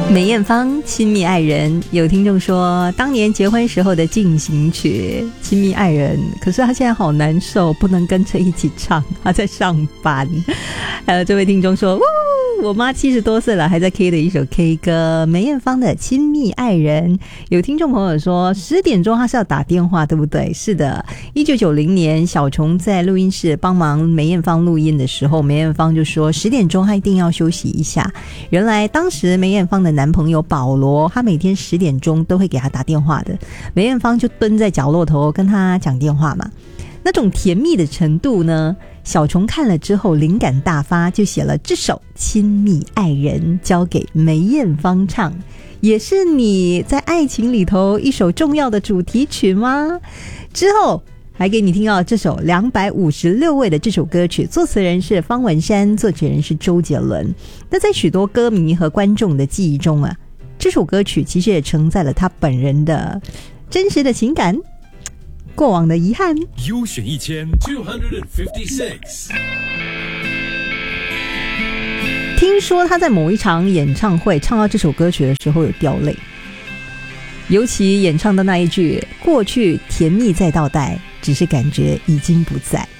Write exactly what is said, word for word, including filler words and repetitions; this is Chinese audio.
梅艳芳亲密爱人，有听众说当年结婚时候的进行曲亲密爱人，可是他现在好难受，不能跟着一起唱，他在上班。还有这位听众说，我妈七十多岁了还在 K 的一首 K 歌，梅艳芳的亲密爱人。有听众朋友说十点钟他是要打电话对不对？是的，一九九零年小虫在录音室帮忙梅艳芳录音的时候，梅艳芳就说十点钟他一定要休息一下。原来当时梅艳芳的男朋友保罗，他每天十点钟都会给他打电话的，梅艳芳就蹲在角落头跟他讲电话嘛。那种甜蜜的程度呢，小虫看了之后灵感大发，就写了这首《亲密爱人》交给梅艳芳唱，也是你在爱情里头一首重要的主题曲吗？之后还给你听到这首两百五十六位的这首歌曲，作词人是方文山，作曲人是周杰伦。那在许多歌迷和观众的记忆中啊，这首歌曲其实也承载了他本人的真实的情感，过往的遗憾。 优选一千 two fifty-six。 听说他在某一场演唱会唱到这首歌曲的时候有掉泪，尤其演唱的那一句过去甜蜜再倒带，只是感觉已经不在。